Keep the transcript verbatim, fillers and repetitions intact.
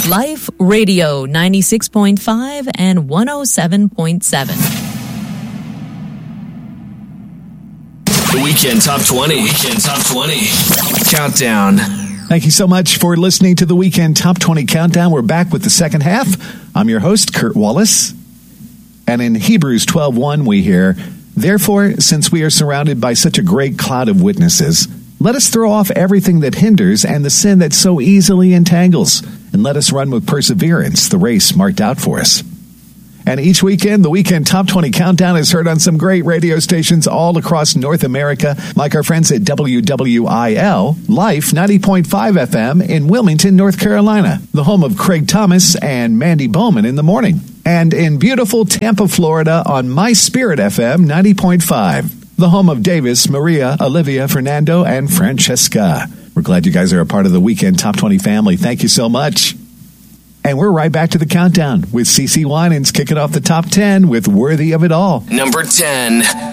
Life Radio ninety-six point five and one oh seven point seven. The Weekend Top twenty. Weekend Top twenty. Countdown. Thank you so much for listening to the Weekend Top twenty Countdown. We're back with the second half. I'm your host, Kurt Wallace. And in Hebrews twelve one, we hear, "Therefore, since we are surrounded by such a great cloud of witnesses, let us throw off everything that hinders and the sin that so easily entangles, and let us run with perseverance the race marked out for us." And each weekend, the Weekend Top twenty Countdown is heard on some great radio stations all across North America, like our friends at W W I L, Life ninety point five F M in Wilmington, North Carolina, the home of Craig Thomas and Mandy Bowman in the morning. And in beautiful Tampa, Florida on My Spirit F M ninety point five, the home of Davis, Maria, Olivia, Fernando, and Francesca. We're glad you guys are a part of the Weekend Top twenty family. Thank you so much. And we're right back to the countdown with CeCe Winans kicking off the top ten with Worthy of It All. Number ten.